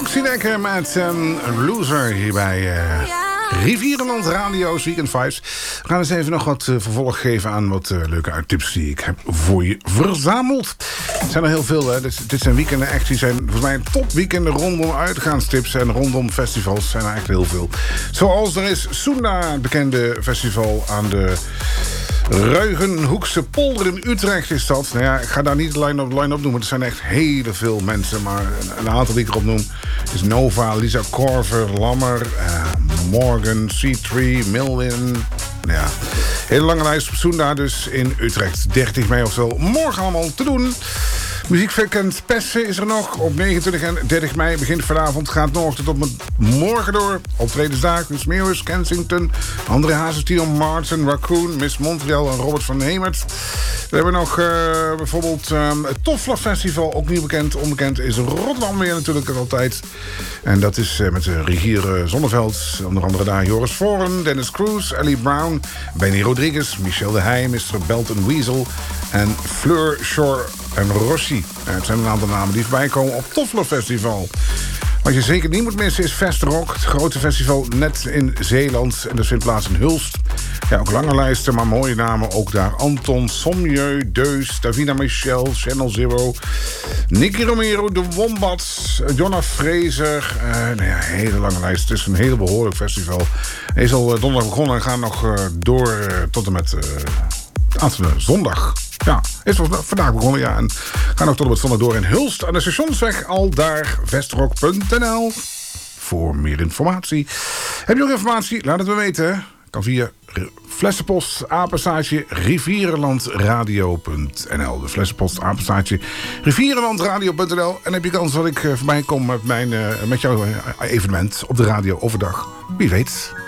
Roxy Dekker met Loser hier bij Rivierenland Radio's Weekend Vibes. We gaan eens even nog wat vervolg geven aan wat leuke uittips die ik heb voor je verzameld. Er zijn er heel veel, hè. Dit zijn weekenden echt, die zijn volgens mij topweekenden rondom uitgaanstips en rondom festivals zijn er echt heel veel. Zoals er is Soenda, het bekende festival aan de Ruigenhoekse polder in Utrecht is dat. Nou ja, ik ga daar niet de line-up noemen. Er zijn echt heel veel mensen. Maar een aantal die ik erop noem is Nova, Lisa Korver, Lammer, Morgan, C3, Milwin. Nou ja, hele lange lijst op Soenda dus in Utrecht. 30 mei of zo. Morgen allemaal te doen. Muziekweekend Pessen is er nog. Op 29 en 30 mei begint vanavond. Gaat nog tot op morgen door. Optredensdagen, Smearus, Kensington, André Hazes, Tino Martin, Raccoon, Miss Montreal en Robert van Hemert. We hebben nog bijvoorbeeld het Toffler Festival. Ook niet bekend, onbekend is Rotterdam weer natuurlijk altijd. En dat is met Regier Zonneveld. Onder andere daar Joris Voren, Dennis Cruz, Ellie Brown, Benny Rodriguez, Michel de Heij, Mr. Belton Weasel en Fleur Shore en Rossi. Het zijn een aantal namen die voorbij komen op Toffler Festival. Wat je zeker niet moet missen is Festrock. Het grote festival net in Zeeland. En dat vindt plaats in Hulst. Ja, ook lange lijsten, maar mooie namen ook daar. Anton, Sommieu, Deus, Davina Michel, Channel Zero, Nicky Romero, De Wombats, Jonna Fraser. Nou ja, hele lange lijst. Het is een heel behoorlijk festival. Hij is al donderdag begonnen en gaat nog door tot en met zondag. Ja, is vandaag begonnen, ja. En gaan ook tot en met zondag door in Hulst aan de Stationsweg. Al daar, vestrock.nl. Voor meer informatie. Heb je nog informatie? Laat het me weten. Kan via flessenpost, apenstaartje, rivierenlandradio.nl. De flessenpost, apenstaartje, rivierenlandradio.nl. En heb je kans dat ik voorbij kom met jouw evenement op de radio overdag. Wie weet.